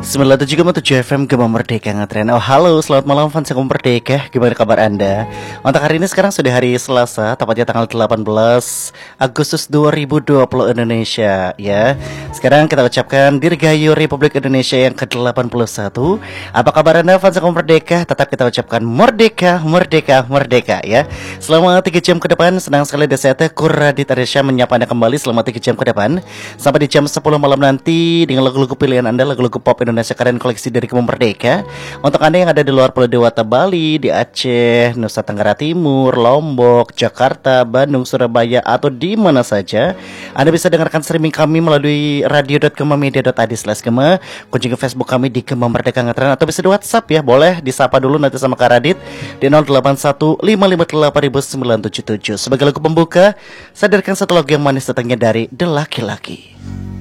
97,7 FM Gema Merdeka ngetren. Oh halo, selamat malam fans Gema Merdeka. Gimana kabar Anda? Untuk hari ini sekarang sudah hari Selasa, tepatnya tanggal 18 Agustus 2020 Indonesia ya. Sekarang kita ucapkan Dirgahayu Republik Indonesia yang ke-81. Apa kabar Anda fans Gema Merdeka? Tetap kita ucapkan Merdeka, Merdeka, Merdeka ya. Selama 3 jam ke depan, senang sekali Desete Kuradit Aresya menyapa Anda kembali selama 3 jam ke depan sampai di jam 10 malam nanti dengan lagu-lagu pilihan Anda, lagu-lagu pop Indonesia keren koleksi dari Gema Merdeka. Untuk Anda yang ada di luar Pulau Dewata, Bali, di Aceh, Nusa Tenggara Timur, Lombok, Jakarta, Bandung, Surabaya, atau di mana saja, Anda bisa dengarkan streaming kami melalui radio.gemamedia.id/gema. Kunjungi Facebook kami di Gema Merdeka Ngetren, atau bisa di WhatsApp ya. Boleh disapa dulu nanti sama Kak Radit di 0815588977. Sebagai lagu pembuka, sadarkan satu lagu yang manis datangnya dari The Laki-Laki.